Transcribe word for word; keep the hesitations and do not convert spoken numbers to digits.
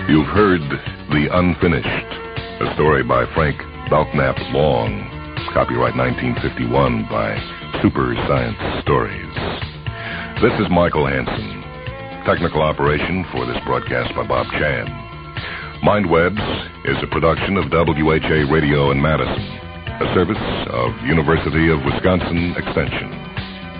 You've heard The Unfinished, a story by Frank Belknap Long, copyright nineteen fifty-one by Super Science Stories. This is Michael Hansen. Technical operation for this broadcast by Bob Chan. MindWebs is a production of W H A Radio in Madison, a service of University of Wisconsin Extension.